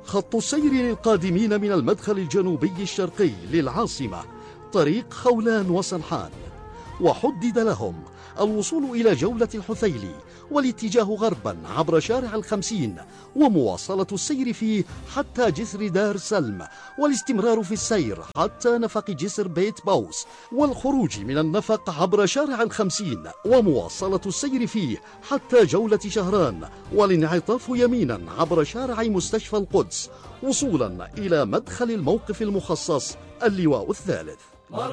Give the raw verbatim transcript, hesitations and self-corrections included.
خط السير للقادمين من المدخل الجنوبي الشرقي للعاصمة طريق خولان وسرحان، وحدد لهم الوصول إلى جولة الحثيلي والاتجاه غربا عبر شارع الخمسين ومواصلة السير فيه حتى جسر دار سلم، والاستمرار في السير حتى نفق جسر بيت باوس، والخروج من النفق عبر شارع الخمسين ومواصلة السير فيه حتى جولة شهران، والانعطاف يمينا عبر شارع مستشفى القدس وصولا إلى مدخل الموقف المخصص اللواء الثالث.